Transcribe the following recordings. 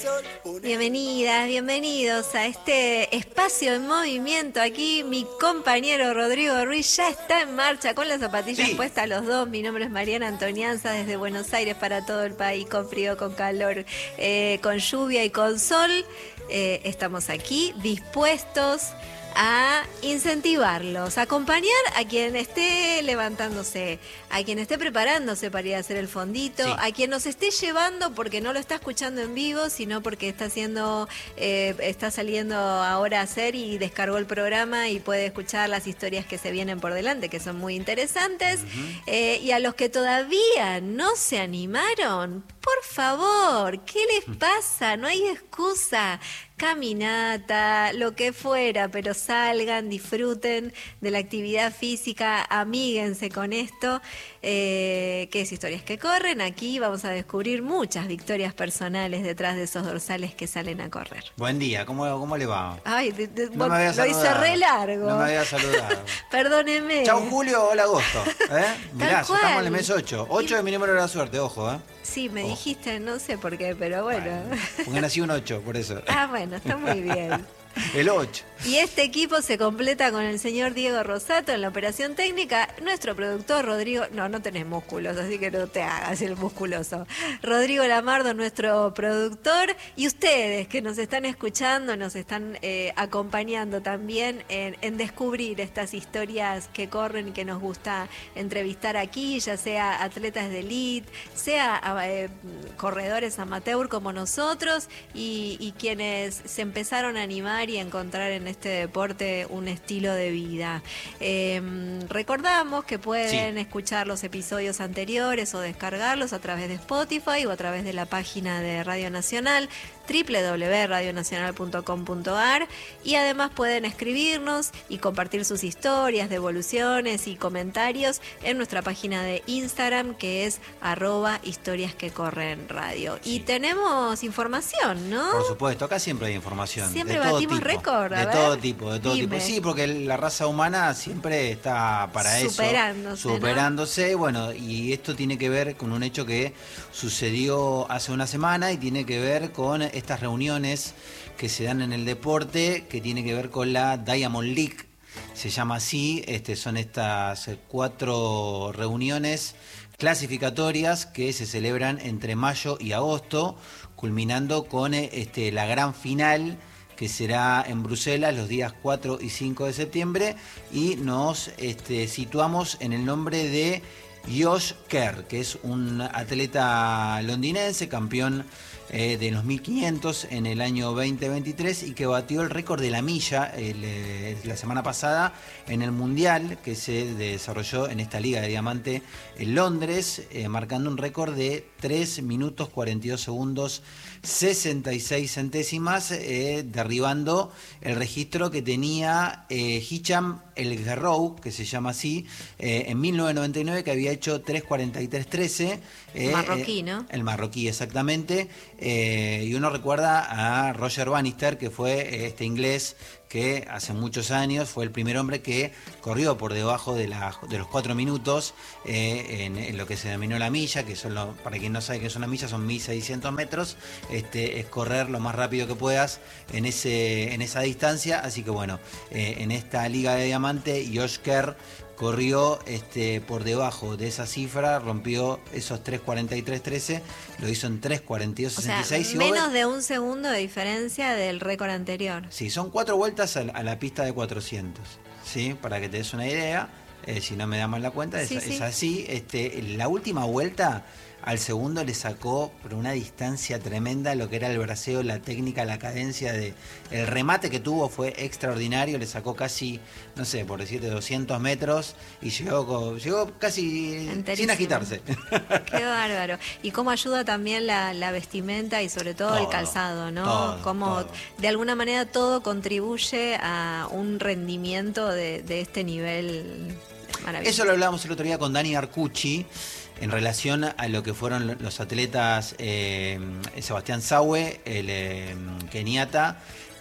Bienvenidas, bienvenidos a este espacio en movimiento. Aquí mi compañero Rodrigo Ruiz ya está en marcha con las zapatillas puestas los dos. Mi nombre es Mariana Antonianza desde Buenos Aires para todo el país, con frío, con calor, con lluvia y con sol. Estamos aquí dispuestos a incentivarlos, a acompañar a quien esté levantándose, a quien esté preparándose para ir a hacer el fondito, a quien nos esté llevando porque no lo está escuchando en vivo, sino porque está saliendo ahora a hacer y descargó el programa y puede escuchar las historias que se vienen por delante, que son muy interesantes. Y a los que todavía no se animaron, por favor, ¿qué les pasa? No hay excusa. Caminata, lo que fuera, pero salgan, disfruten de la actividad física, amíguense con esto, que es Historias que Corren. Aquí vamos a descubrir muchas victorias personales detrás de esos dorsales que salen a correr. Buen día, ¿cómo le va? Ay, no me lo hice re largo. No me había saludado. Perdóneme. Chau Julio, hola agosto. Mirá, estamos en el mes 8. 8 es mi número de la suerte, ojo. Sí, me dijiste, no sé por qué, pero bueno. Porque nací un 8, por eso. Bueno, está muy bien. El 8. Y este equipo se completa con el señor Diego Rosato en la operación técnica, nuestro productor Rodrigo, no tenés músculos, así que no te hagas el musculoso. Rodrigo Lamardo, nuestro productor, y ustedes que nos están escuchando, nos están acompañando también en descubrir estas historias que corren y que nos gusta entrevistar aquí, ya sea atletas de elite, sea corredores amateur como nosotros y quienes se empezaron a animar y encontrar en este deporte un estilo de vida. Recordamos que pueden escuchar los episodios anteriores o descargarlos a través de Spotify o a través de la página de Radio Nacional, www.radionacional.com.ar, y además pueden escribirnos y compartir sus historias, devoluciones y comentarios en nuestra página de Instagram, que es @historiasquecorrenradio. Y tenemos información, ¿no? Por supuesto, acá siempre hay información. Siempre batimos récord. De todo tipo. Sí, porque la raza humana siempre está para superándose. ¿No? Bueno, y esto tiene que ver con un hecho que sucedió hace una semana y tiene que ver con estas reuniones que se dan en el deporte, que tiene que ver con la Diamond League, se llama así. Son estas 4 reuniones clasificatorias que se celebran entre mayo y agosto, culminando con la gran final, que será en Bruselas los días 4 y 5 de septiembre, y nos situamos en el nombre de Josh Kerr, que es un atleta londinense, campeón de los 1500 en el año 2023 y que batió el récord de la milla la semana pasada en el Mundial que se desarrolló en esta Liga de Diamante en Londres, marcando un récord de 3 minutos 42 segundos 66 centésimas, derribando el registro que tenía Hicham El Guerrou, que se llama así, en 1999, que había hecho 3:43:13. Marroquí, ¿no? El marroquí, exactamente. Y uno recuerda a Roger Bannister, que fue este inglés que hace muchos años fue el primer hombre que corrió por debajo de los 4 minutos en lo que se denominó la milla, que son para quien no sabe qué es una milla, son 1600 metros. Es correr lo más rápido que puedas en esa distancia. Así que bueno, en esta Liga de Diamante, Josh Kerr corrió por debajo de esa cifra, rompió esos 3:43:13, lo hizo en 3:42:66. O sea, menos de un segundo de diferencia del récord anterior. Sí, son 4 vueltas a la pista de 400, ¿sí? Para que te des una idea, si no me da mal la cuenta, es así. La última vuelta al segundo le sacó por una distancia tremenda lo que era el braceo, la técnica, la cadencia el remate que tuvo fue extraordinario, le sacó casi, no sé, por decirte 200 metros y llegó casi sin agitarse. Qué bárbaro. Y cómo ayuda también la vestimenta y sobre todo el calzado, ¿no? Cómo de alguna manera todo contribuye a un rendimiento de este nivel maravilloso. Eso lo hablábamos el otro día con Dani Arcucci, en relación a lo que fueron los atletas Sebastián Saue, el keniata,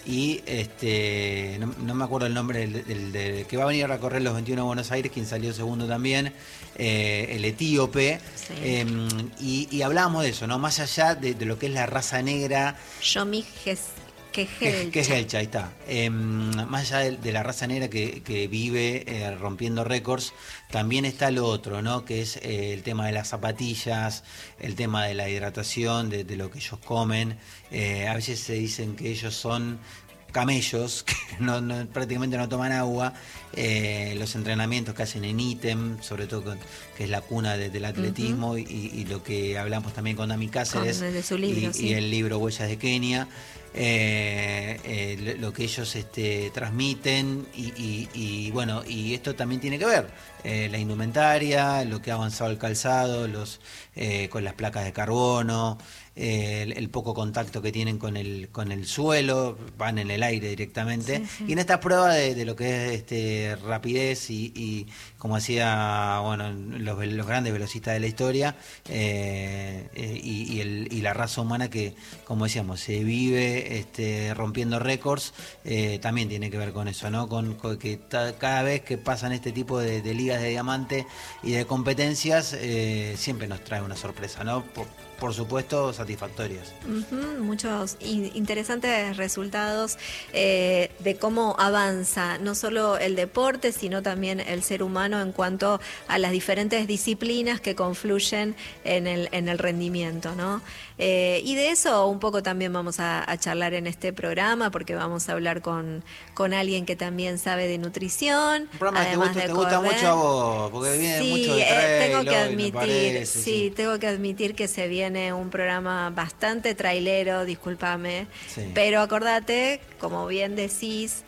y no me acuerdo el nombre del que va a venir a recorrer los 21 de Buenos Aires, quien salió segundo también, el etíope, y hablábamos de eso, ¿no? Más allá de lo que es la raza negra. Yomi Kejelcha, ahí está. Más allá de la raza negra que vive rompiendo récords, también está lo otro, ¿no? Que es el tema de las zapatillas, el tema de la hidratación, de lo que ellos comen. A veces se dicen que ellos son camellos, que prácticamente no toman agua. Los entrenamientos que hacen en ITEM, sobre todo que es la cuna del atletismo, y lo que hablamos también con Dami Cáceres, de su libro, y el libro Huellas de Kenia. Lo que ellos transmiten y bueno, y esto también tiene que ver la indumentaria, lo que ha avanzado el calzado, con las placas de carbono, el poco contacto que tienen con el suelo, van en el aire directamente. Y en esta prueba de lo que es rapidez y como hacía los grandes velocistas de la historia, y la raza humana que, como decíamos, se vive rompiendo récords, también tiene que ver con eso, ¿no? Con que cada vez que pasan este tipo de ligas de diamante y de competencias, siempre nos trae una sorpresa, ¿no? Por supuesto, satisfactorias. Muchos interesantes resultados de cómo avanza no solo el deporte, sino también el ser humano en cuanto a las diferentes disciplinas que confluyen en el rendimiento, ¿no? Y de eso un poco también vamos a charlar en este programa, porque vamos a hablar con alguien que también sabe de nutrición. Un programa que te gusta mucho a vos, porque viene mucho de trail, tengo que admitir, parece, tengo que admitir que se viene un programa bastante trailero, discúlpame, pero acordate, como bien decís,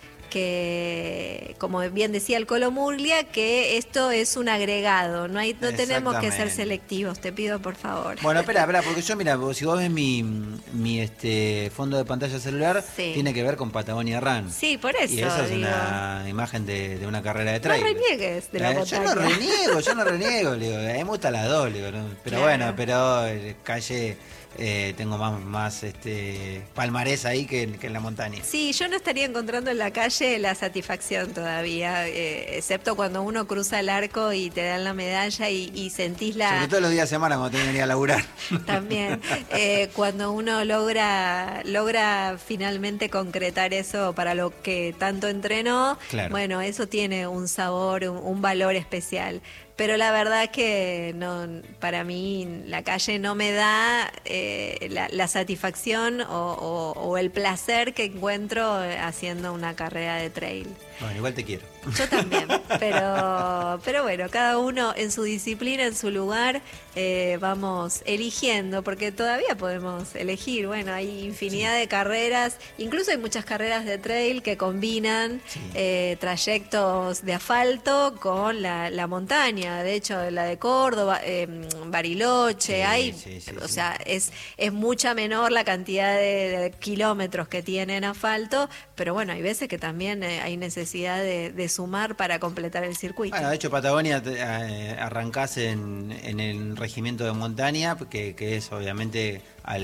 que como bien decía el Colo Murglia, que esto es un agregado, no tenemos que ser selectivos, te pido por favor. Bueno, espera, porque yo, mira, si vos ves mi fondo de pantalla celular, tiene que ver con Patagonia Run. Sí, por eso. Y esa es una imagen de una carrera de trail. No reniegues de la montaña. Yo no reniego, digo, a mí me gusta las dos, digo, ¿no? Pero bueno, calle... tengo más palmarés ahí que en la montaña. Sí, yo no estaría encontrando en la calle la satisfacción todavía, excepto cuando uno cruza el arco y te dan la medalla y sentís sobre todo los días de semana cuando tenés que venir a laburar. También, cuando uno logra finalmente concretar eso para lo que tanto entrenó, bueno, eso tiene un sabor, un valor especial. Pero la verdad que para mí la calle no me da la satisfacción o el placer que encuentro haciendo una carrera de trail. Bueno, igual te quiero. Yo también, pero bueno, cada uno en su disciplina, en su lugar, vamos eligiendo, porque todavía podemos elegir. Bueno, hay infinidad de carreras, incluso hay muchas carreras de trail que combinan trayectos de asfalto con la montaña. De hecho, la de Córdoba, Bariloche, o sea, es mucha menor la cantidad de kilómetros que tienen asfalto, pero bueno, hay veces que también hay necesidad de sumar para completar el circuito. Bueno, de hecho, Patagonia arrancás en el regimiento de montaña, que es obviamente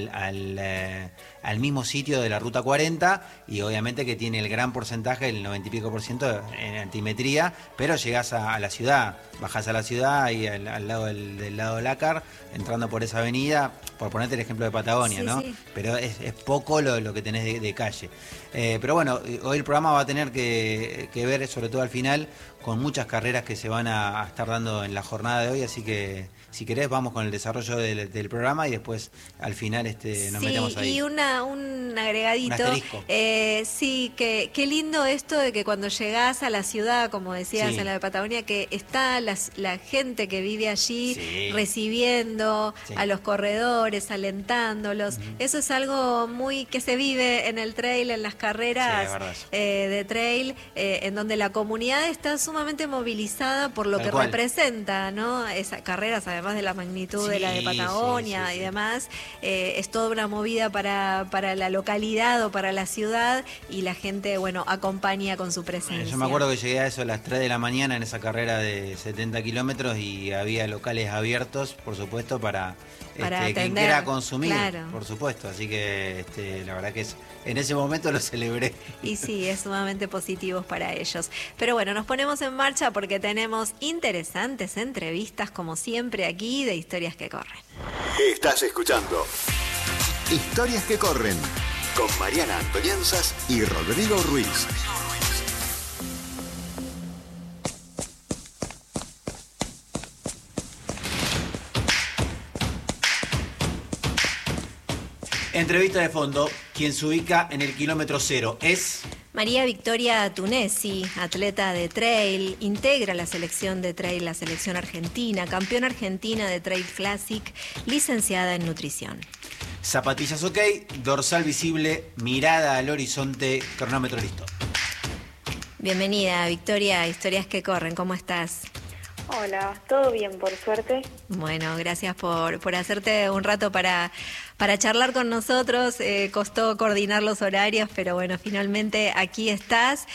al mismo sitio de la Ruta 40, y obviamente que tiene el gran porcentaje, el 90 y pico % en altimetría, pero llegás a la ciudad, bajás a la ciudad y al lado del lado de Lácar, entrando por esa avenida, por ponerte el ejemplo de Patagonia, ¿no? Sí. Pero es poco lo que tenés de calle. Pero bueno, hoy el programa va a tener que ver, sobre todo al final, con muchas carreras que se van a estar dando en la jornada de hoy, así que si querés vamos con el desarrollo del programa y después al final nos metemos ahí. Sí, y un agregadito. Un asterisco. Sí, qué lindo esto de que cuando llegás a la ciudad, como decías en la de Patagonia, que está la gente que vive allí recibiendo a los corredores, alentándolos. Eso es algo muy que se vive en el trail, en las carreras de trail, en donde la comunidad está sumamente movilizada por lo que representa, ¿no? Esas carreras, además de la magnitud de la de Patagonia y demás, es toda una movida para la localidad o para la ciudad y la gente, bueno, acompaña con su presencia. Yo me acuerdo que llegué a eso a las 3 de la mañana en esa carrera de 70 kilómetros y había locales abiertos, por supuesto, para quien quiera consumir, claro. Por supuesto. Así que la verdad que en ese momento lo celebré. Y sí, es sumamente positivo para ellos. Pero bueno, nos ponemos en marcha porque tenemos interesantes entrevistas, como siempre, aquí de Historias que Corren. Estás escuchando Historias que Corren con Mariana Antonianzas y Rodrigo Ruiz. Entrevista de fondo, quien se ubica en el kilómetro 0 es... María Victoria Tunesi, atleta de trail, integra la selección de trail, la selección argentina, campeona argentina de Trail Classic, licenciada en nutrición. Zapatillas ok, dorsal visible, mirada al horizonte, cronómetro listo. Bienvenida, Victoria, a Historias que Corren, ¿cómo estás? Hola, todo bien, por suerte. Bueno, gracias por hacerte un rato para charlar con nosotros. Costó coordinar los horarios, pero bueno, finalmente aquí estás.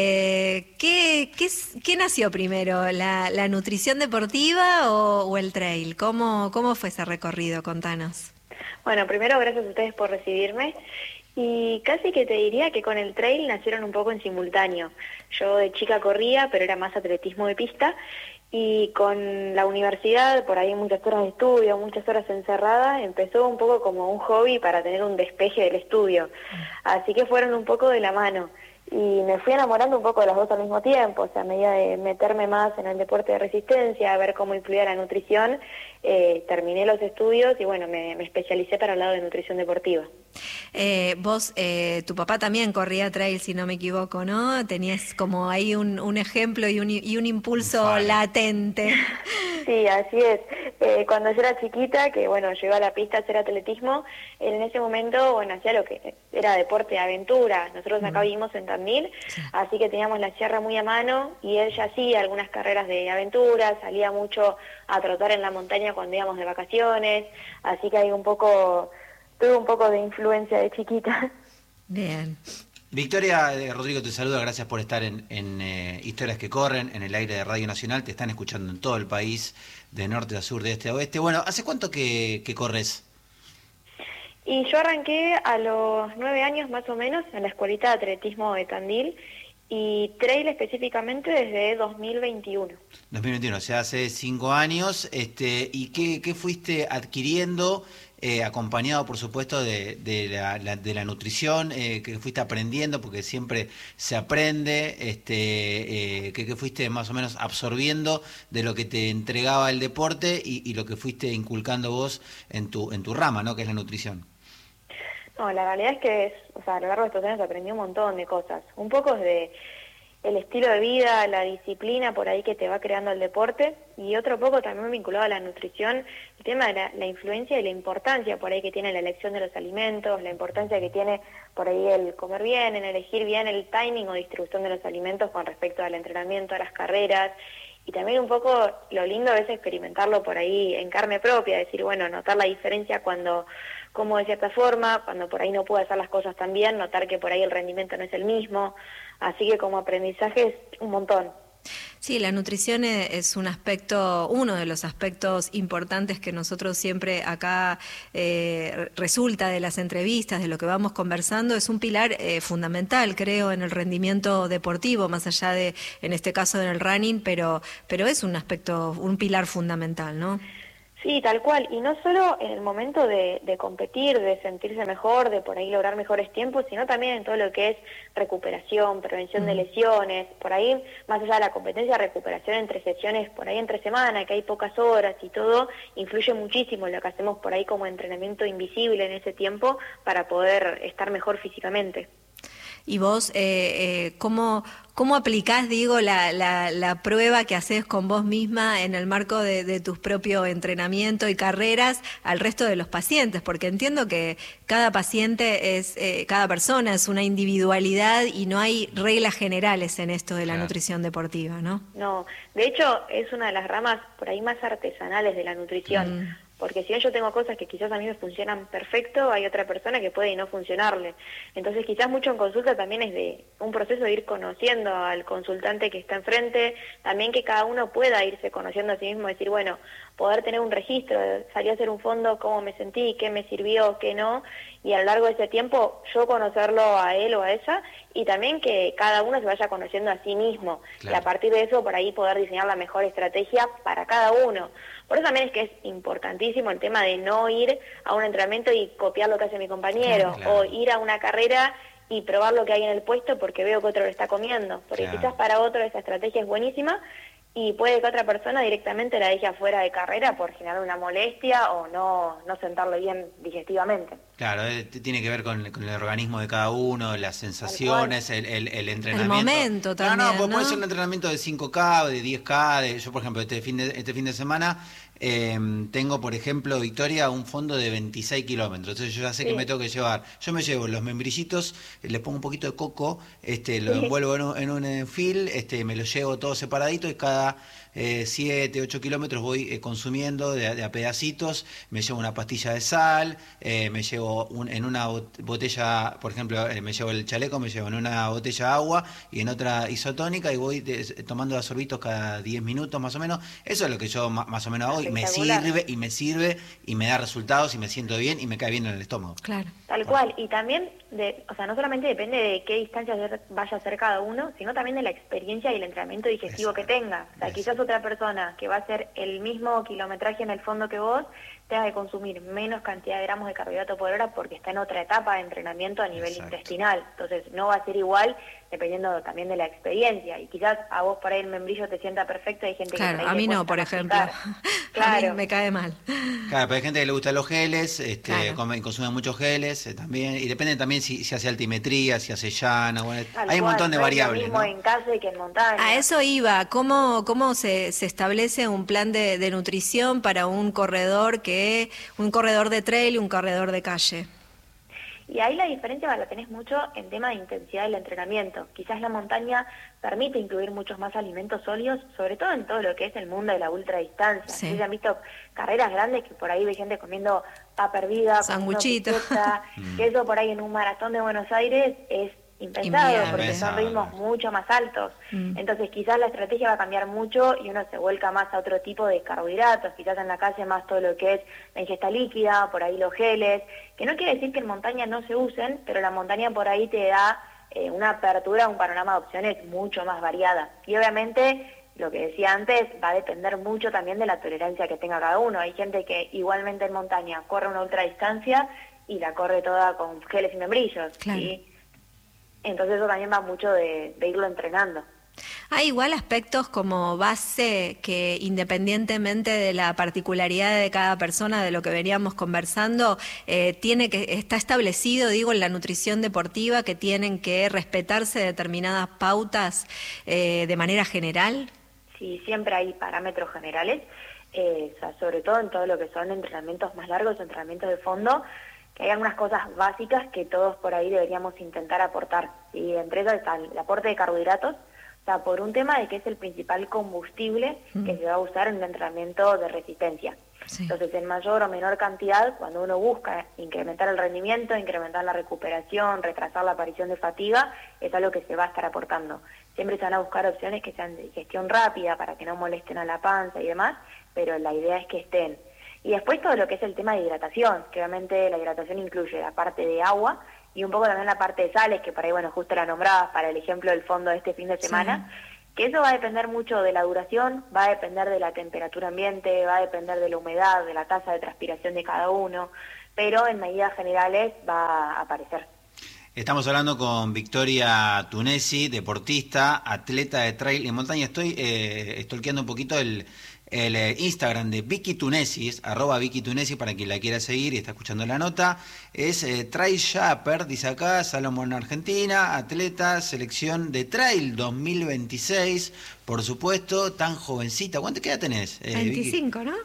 ¿Qué nació primero, la nutrición deportiva o el trail? ¿Cómo fue ese recorrido? Contanos. Bueno, primero gracias a ustedes por recibirme. Y casi que te diría que con el trail nacieron un poco en simultáneo. Yo de chica corría, pero era más atletismo de pista. Y con la universidad, por ahí muchas horas de estudio, muchas horas encerradas, empezó un poco como un hobby para tener un despeje del estudio. Así que fueron un poco de la mano. Y me fui enamorando un poco de las dos al mismo tiempo, o sea, a medida de meterme más en el deporte de resistencia, a ver cómo influía la nutrición, terminé los estudios y bueno, me especialicé para el lado de nutrición deportiva. Vos, tu papá también corría trail, si no me equivoco, ¿no? Tenías como ahí un ejemplo y un impulso latente. Sí, así es. Cuando yo era chiquita, que bueno, llegué a la pista a hacer atletismo, en ese momento, bueno, hacía lo que era deporte de aventura. Nosotros acá vivimos en Tandil, sí. Así que teníamos la sierra muy a mano y él ya hacía algunas carreras de aventura, salía mucho a trotar en la montaña cuando íbamos de vacaciones, así que hay tuve un poco de influencia de chiquita. Bien. Victoria, Rodrigo te saluda, gracias por estar en Historias que Corren, en el aire de Radio Nacional, te están escuchando en todo el país, de norte a sur, de este a oeste. Bueno, ¿hace cuánto que corres? Y yo arranqué a los 9 años más o menos en la escuelita de atletismo de Tandil y trail específicamente desde 2021. 2021, o sea, hace 5 años. ¿Y qué fuiste adquiriendo, acompañado por supuesto de la nutrición, que fuiste aprendiendo, porque siempre se aprende, que fuiste más o menos absorbiendo de lo que te entregaba el deporte y lo que fuiste inculcando vos en tu rama, ¿no? Que es la nutrición? No, la realidad es que a lo largo de estos años aprendí un montón de cosas. Un poco de el estilo de vida, la disciplina por ahí que te va creando el deporte, y otro poco también vinculado a la nutrición, el tema de la influencia y la importancia por ahí que tiene la elección de los alimentos, la importancia que tiene por ahí el comer bien, en elegir bien el timing o distribución de los alimentos con respecto al entrenamiento, a las carreras, y también un poco lo lindo es experimentarlo por ahí en carne propia, decir, bueno, notar la diferencia cuando como de cierta forma, cuando por ahí no puedo hacer las cosas tan bien, notar que por ahí el rendimiento no es el mismo, así que como aprendizaje es un montón. Sí, la nutrición es uno de los aspectos importantes que nosotros siempre acá resulta de las entrevistas, de lo que vamos conversando, es un pilar fundamental, creo, en el rendimiento deportivo, más allá de, en este caso, en el running, pero es un pilar fundamental, ¿no? Sí, tal cual, y no solo en el momento de competir, de sentirse mejor, de por ahí lograr mejores tiempos, sino también en todo lo que es recuperación, prevención de lesiones, por ahí, más allá de la competencia, recuperación entre sesiones, por ahí entre semana, que hay pocas horas y todo, influye muchísimo en lo que hacemos por ahí como entrenamiento invisible en ese tiempo para poder estar mejor físicamente. Y vos, ¿cómo aplicás, digo, la prueba que haces con vos misma en el marco de tu propio entrenamiento y carreras al resto de los pacientes? Porque entiendo que cada paciente cada persona es una individualidad y no hay reglas generales en esto de la nutrición deportiva, ¿no? No, de hecho es una de las ramas por ahí más artesanales de la nutrición. Porque si bien yo tengo cosas que quizás a mí me funcionan perfecto, hay otra persona que puede no funcionarle. Entonces quizás mucho en consulta también es de un proceso de ir conociendo al consultante que está enfrente, también que cada uno pueda irse conociendo a sí mismo, decir, bueno, poder tener un registro, salir a hacer un fondo, cómo me sentí, qué me sirvió, qué no, y a lo largo de ese tiempo yo conocerlo a él o a ella, y también que cada uno se vaya conociendo a sí mismo, Claro. y a partir de eso por ahí poder diseñar la mejor estrategia para cada uno. Por eso también es que es importantísimo el tema de no ir a un entrenamiento y copiar lo que hace mi compañero, Claro. o ir a una carrera y probar lo que hay en el puesto porque veo que otro lo está comiendo, porque Claro. quizás para otro esa estrategia es buenísima, y puede que otra persona directamente la deje afuera de carrera por generar una molestia o no sentarlo bien digestivamente. Claro, tiene que ver con el organismo de cada uno, las sensaciones, el entrenamiento. momento también, No, puede ¿no? ser un entrenamiento de 5K, de 10K, yo por ejemplo este fin de semana tengo por ejemplo, Victoria, un fondo de 26 kilómetros, entonces yo ya sé que me tengo que llevar, yo me llevo los membrillitos, les pongo un poquito de coco, lo envuelvo en un film, me lo llevo todo separadito y cada 7, 8 kilómetros voy consumiendo de a pedacitos, me llevo una pastilla de sal, me llevo en una botella, por ejemplo, me llevo el chaleco, me llevo en una botella de agua y en otra isotónica y voy tomando sorbitos cada 10 minutos más o menos. Eso es lo que yo más o menos hago y me sirve y me da resultados y me siento bien y me cae bien en el estómago. Claro. Tal cual, y también, o sea, no solamente depende de qué distancia vaya a hacer cada uno, sino también de la experiencia y el entrenamiento digestivo que tenga. O sea, quizás otra persona que va a hacer el mismo kilometraje en el fondo que vos, tenga que consumir menos cantidad de gramos de carbohidrato por hora porque está en otra etapa de entrenamiento a nivel intestinal. Entonces, no va a ser igual dependiendo también de la experiencia. Y quizás a vos por ahí el membrillo te sienta perfecto y hay gente que por ahí a mí le no, cuesta por ejemplo. masticar. A Claro. mí me cae mal. Claro, pero hay gente que le gustan los geles, Claro. consume muchos geles también, y depende también si hace altimetría, si hace llana, bueno, Tal hay un cual, montón de no es variables, lo mismo ¿no? en casa que en montaña. A eso iba. ¿Cómo se establece un plan de nutrición para un corredor de trail y un corredor de calle? Y ahí la diferencia la tenés mucho en tema de intensidad del entrenamiento. Quizás la montaña permite incluir muchos más alimentos sólidos, sobre todo en todo lo que es el mundo de la ultradistancia. Sí. Sí. Se han visto carreras grandes que por ahí ve gente comiendo papa hervida, Sanguchito. que eso por ahí en un maratón de Buenos Aires es impensado, Inviable. porque son ritmos mucho más altos. Entonces quizás la estrategia va a cambiar mucho y uno se vuelca más a otro tipo de carbohidratos, quizás en la calle más todo lo que es la ingesta líquida, por ahí los geles, que no quiere decir que en montaña no se usen, pero la montaña por ahí te da una apertura, un panorama de opciones mucho más variada. Y obviamente, lo que decía antes, va a depender mucho también de la tolerancia que tenga cada uno. Hay gente que igualmente en montaña corre una ultradistancia y la corre toda con geles y membrillos. Claro. ¿Sí? Entonces eso también va mucho de irlo entrenando. Hay igual aspectos como base que independientemente de la particularidad de cada persona, de lo que veníamos conversando, está establecido, digo, en la nutrición deportiva que tienen que respetarse determinadas pautas de manera general. Sí, siempre hay parámetros generales, o sea, sobre todo en todo lo que son entrenamientos más largos, entrenamientos de fondo, que hay algunas cosas básicas que todos por ahí deberíamos intentar aportar. ¿Sí? Entre ellas está el aporte de carbohidratos, o sea, por un tema de que es el principal combustible que se va a usar en un entrenamiento de resistencia. Sí. Entonces, en mayor o menor cantidad, cuando uno busca incrementar el rendimiento, incrementar la recuperación, retrasar la aparición de fatiga, es algo que se va a estar aportando. Siempre se van a buscar opciones que sean de digestión rápida para que no molesten a la panza y demás, pero la idea es que estén. Y después todo lo que es el tema de hidratación, que obviamente la hidratación incluye la parte de agua y un poco también la parte de sales, que por ahí, bueno, justo la nombrabas para el ejemplo del fondo de este fin de semana, que eso va a depender mucho de la duración, va a depender de la temperatura ambiente, va a depender de la humedad, de la tasa de transpiración de cada uno, pero en medidas generales va a aparecer. Estamos hablando con Victoria Tunesi, deportista, atleta de trail y montaña. Estoy stalkeando un poquito el Instagram de Vicky Tunesi, @Vicky Tunesi para quien la quiera seguir y está escuchando la nota. Es Trail Shaper, dice acá, Salomón, Argentina, atleta, selección de trail 2026, por supuesto, tan jovencita. ¿Cuánta edad tenés, 25, Vicky? ¿no?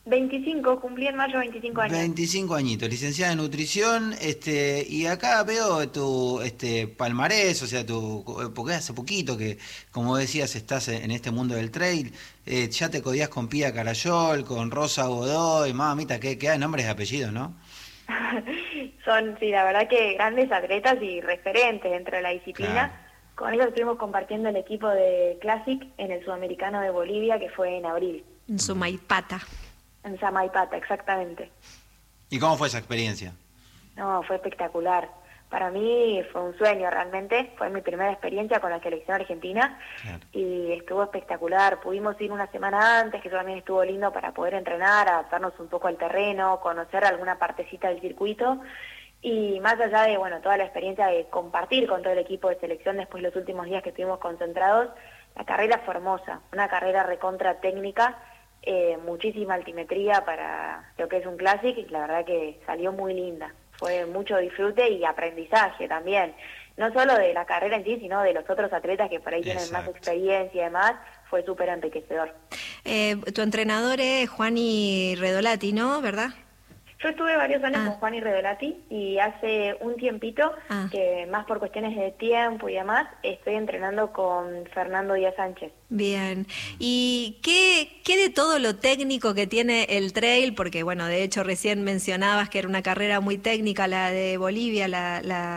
25, cumplí en mayo 25 años. 25 añitos, licenciada en nutrición, y acá veo tu palmarés, o sea, porque hace poquito que, como decías, estás en este mundo del trail, ya te codías con Pía Carayol, con Rosa Godoy, mamita, que hay nombres y apellidos, ¿no? Son, sí, la verdad que grandes atletas y referentes dentro de la disciplina. Claro. Con ellos estuvimos compartiendo el equipo de Classic en el Sudamericano de Bolivia, que fue en abril. En Sumaipata. En Samaipata, exactamente. ¿Y cómo fue esa experiencia? No, fue espectacular. Para mí fue un sueño realmente. Fue mi primera experiencia con la selección argentina. Claro. Y estuvo espectacular. Pudimos ir una semana antes, que eso también estuvo lindo para poder entrenar, adaptarnos un poco al terreno, conocer alguna partecita del circuito. Y más allá de, bueno, toda la experiencia de compartir con todo el equipo de selección después de los últimos días que estuvimos concentrados, la carrera fue hermosa. Una carrera recontra técnica, muchísima altimetría para lo que es un Classic, y la verdad que salió muy linda. Fue mucho disfrute y aprendizaje también, no solo de la carrera en sí, sino de los otros atletas que por ahí tienen más experiencia y demás. Fue súper enriquecedor. Tu entrenador es Juani Redolati, ¿no? ¿Verdad? Yo estuve varios años con Juani Redolati, y hace un tiempito, que más por cuestiones de tiempo y demás, estoy entrenando con Fernando Díaz Sánchez. Bien. ¿Y qué de todo lo técnico que tiene el trail? Porque, bueno, de hecho recién mencionabas que era una carrera muy técnica la de Bolivia, en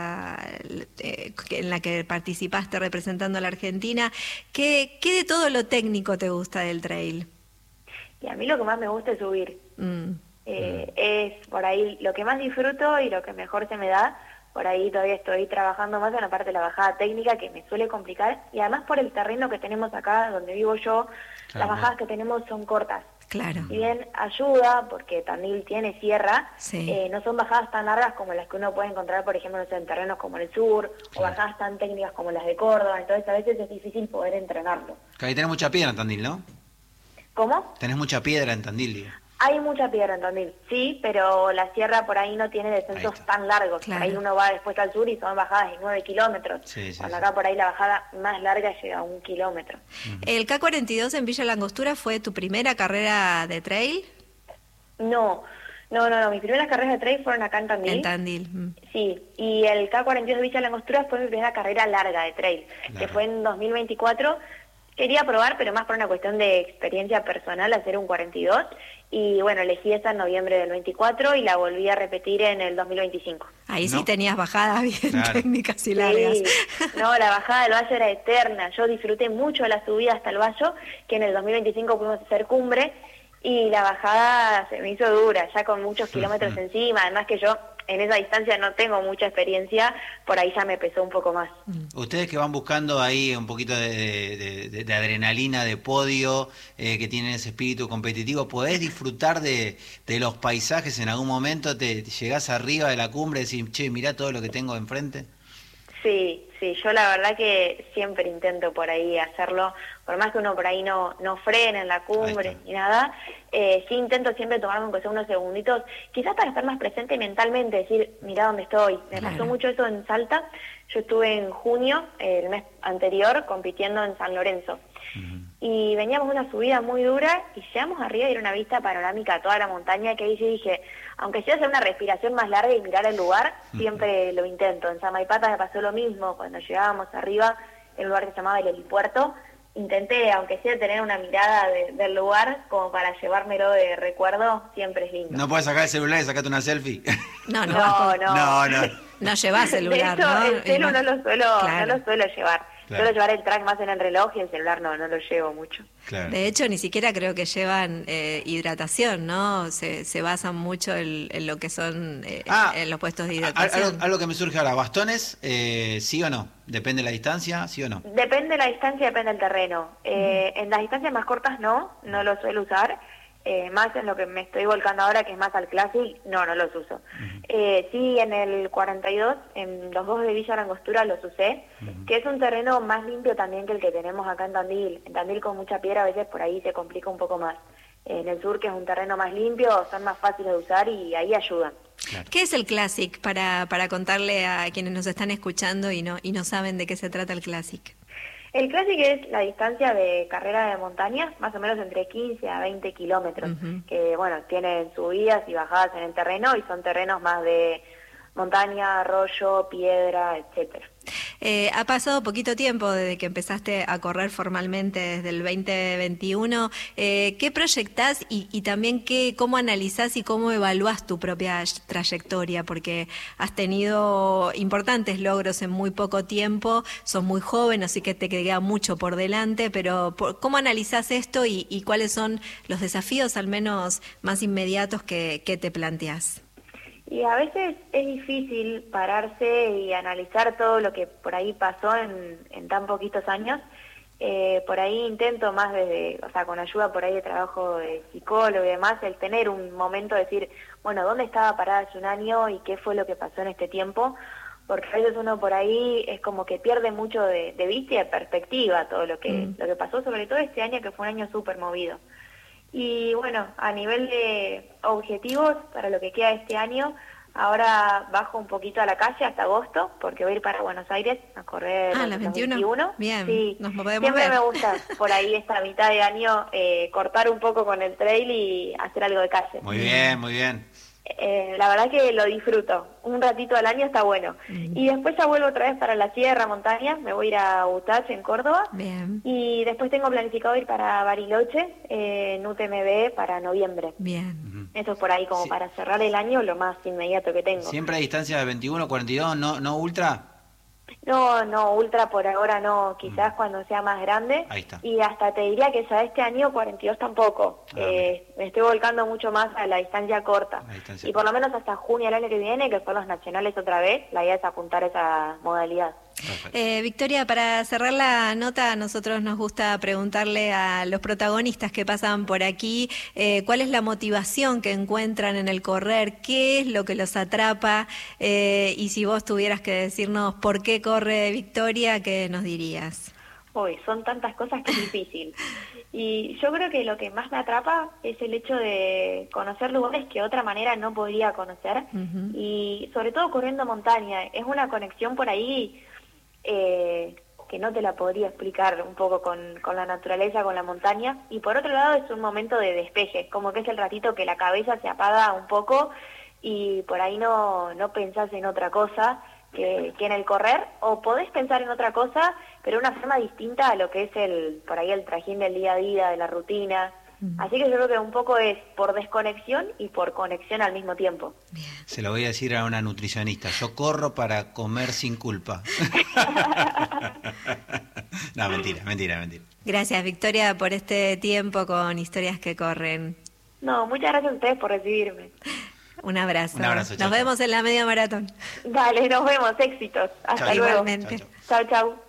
la que participaste representando a la Argentina. ¿Qué de todo lo técnico te gusta del trail? Y a mí lo que más me gusta es subir. Es por ahí lo que más disfruto y lo que mejor se me da. Por ahí todavía estoy trabajando más en la parte de la bajada técnica, que me suele complicar, y además por el terreno que tenemos acá donde vivo yo, las bajadas que tenemos son cortas. Claro. Si bien ayuda, porque Tandil tiene sierra, no son bajadas tan largas como las que uno puede encontrar, por ejemplo, en terrenos como el sur, o bajadas tan técnicas como las de Córdoba. Entonces a veces es difícil poder entrenarlo. Ahí tenés mucha piedra en Tandil, ¿no? ¿Cómo? Tenés mucha piedra en Tandil, digo. Hay mucha piedra en Tandil, sí, pero la sierra por ahí no tiene descensos tan largos. Claro. Por ahí uno va después al sur y son bajadas de 9 kilómetros. Cuando acá por ahí la bajada más larga llega a 1 kilómetro. ¿El K42 en Villa Langostura fue tu primera carrera de trail? No. Mis primeras carreras de trail fueron acá en Tandil. En Tandil. Sí, y el K42 de Villa Langostura fue mi primera carrera larga de trail, que fue en 2024. Quería probar, pero más por una cuestión de experiencia personal, hacer un 42. Y bueno, elegí esa en noviembre del 24 y la volví a repetir en el 2025. Ahí sí tenías bajadas bien técnicas y largas. Sí. No, la bajada del Valle era eterna. Yo disfruté mucho la subida hasta el Valle, que en el 2025 pudimos hacer cumbre, y la bajada se me hizo dura, ya con muchos kilómetros encima. Además que yo en esa distancia no tengo mucha experiencia, por ahí ya me pesó un poco más. Ustedes que van buscando ahí un poquito de adrenalina, de podio, que tienen ese espíritu competitivo, ¿podés disfrutar de los paisajes en algún momento? ¿Te llegás arriba de la cumbre y decís, che, mirá todo lo que tengo enfrente? Sí, yo la verdad que siempre intento por ahí hacerlo, por más que uno por ahí no frene en la cumbre ni nada, sí intento siempre tomarme aunque sea unos segunditos, quizás para estar más presente mentalmente, decir, mirá dónde estoy. Me pasó mucho eso en Salta. Yo estuve en junio, el mes anterior, compitiendo en San Lorenzo. Y veníamos de una subida muy dura y llegamos arriba y era una vista panorámica a toda la montaña, que ahí yo dije, aunque sea hacer una respiración más larga y mirar el lugar, siempre lo intento. En Samaipata me pasó lo mismo, cuando llegábamos arriba, en un lugar que se llamaba el helipuerto, intenté, aunque sea tener una mirada del lugar, como para llevármelo de recuerdo, siempre es lindo. ¿No puedes sacar el celular y sacarte una selfie? No. No llevas celular, de hecho, ¿no? el celu no lo suelo llevar. Suelo llevar el track más en el reloj y el celular no lo llevo mucho. Claro. De hecho, ni siquiera creo que llevan hidratación, ¿no? Se basan mucho en lo que son en los puestos de hidratación. Algo que me surge ahora, ¿bastones, sí o no? ¿Depende de la distancia, sí o no? Depende de la distancia, depende del terreno. En las distancias más cortas no lo suelo usar. Más en lo que me estoy volcando ahora, que es más al Classic, no los uso. Sí, en el 42, en los dos de Villa Langostura los usé, que es un terreno más limpio también que el que tenemos acá en Tandil. En Tandil con mucha piedra a veces por ahí se complica un poco más. En el sur, que es un terreno más limpio, son más fáciles de usar y ahí ayudan. Claro. ¿Qué es el Classic para contarle a quienes nos están escuchando y no saben de qué se trata el Classic? El Classic es la distancia de carrera de montaña, más o menos entre 15 a 20 kilómetros, que bueno, tienen subidas y bajadas en el terreno y son terrenos más de montaña, arroyo, piedra, etcétera. Ha pasado poquito tiempo desde que empezaste a correr formalmente, desde el 2021. ¿Qué proyectás y también cómo analizás y cómo evaluás tu propia trayectoria? Porque has tenido importantes logros en muy poco tiempo, sos muy joven, así que te queda mucho por delante, pero ¿cómo analizás esto y cuáles son los desafíos al menos más inmediatos que te planteás? Y a veces es difícil pararse y analizar todo lo que por ahí pasó en tan poquitos años. Por ahí intento más con ayuda por ahí de trabajo de psicólogo y demás, el tener un momento de decir, bueno, ¿dónde estaba parada hace un año y qué fue lo que pasó en este tiempo? Porque a veces uno por ahí es como que pierde mucho de vista y de perspectiva todo lo que pasó, sobre todo este año que fue un año súper movido. Y bueno, a nivel de objetivos para lo que queda este año, ahora bajo un poquito a la calle hasta agosto, porque voy a ir para Buenos Aires a correr la 21. Bien, sí, nos podemos siempre ver. me gusta por ahí esta mitad de año cortar un poco con el trail y hacer algo de calle. Muy bien, muy bien. La verdad que lo disfruto, un ratito al año está bueno. Y después ya vuelvo otra vez para la sierra, montaña, me voy a ir a Butach en Córdoba. Bien. Y después tengo planificado ir para Bariloche, en UTMB para noviembre. Bien. Eso es por ahí como para cerrar el año lo más inmediato que tengo. ¿Siempre a distancia de 21, 42, no ultra? No, ultra por ahora no, quizás cuando sea más grande. Ahí está. Y hasta te diría que ya este año 42 tampoco. Me estoy volcando mucho más a la distancia corta. Y por lo menos hasta junio del año que viene, que son los nacionales otra vez, la idea es apuntar a esa modalidad. Victoria, para cerrar la nota, a nosotros nos gusta preguntarle a los protagonistas que pasan por aquí cuál es la motivación que encuentran en el correr, qué es lo que los atrapa, y si vos tuvieras que decirnos por qué corre Victoria, ¿qué nos dirías? Uy, son tantas cosas que es difícil. Y yo creo que lo que más me atrapa es el hecho de conocer lugares que de otra manera no podría conocer. Y sobre todo corriendo montaña, es una conexión por ahí que no te la podría explicar un poco con la naturaleza, con la montaña. Y por otro lado es un momento de despeje, como que es el ratito que la cabeza se apaga un poco y por ahí no pensás en otra cosa que en el correr, o podés pensar en otra cosa, pero de una forma distinta a lo que es por ahí el trajín del día a día, de la rutina. Así que yo creo que un poco es por desconexión y por conexión al mismo tiempo. Bien. Se lo voy a decir a una nutricionista, yo corro para comer sin culpa. No, mentira. Gracias, Victoria, por este tiempo con Historias que Corren. No, muchas gracias a ustedes por recibirme. Un abrazo. Un abrazo, Nos vemos en la media maratón. Dale, nos vemos, éxitos. Hasta Chau. luego. Igualmente. Chau, chau.